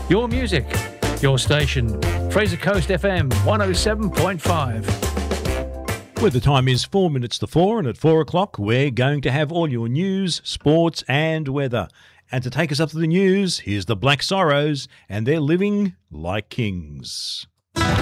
Your music, your station. Fraser Coast FM 107.5. Well, the time is 4 minutes to 4, and at 4 o'clock we're going to have all your news, sports and weather. And to take us up to the news, here's the Black Sorrows, and they're living like kings.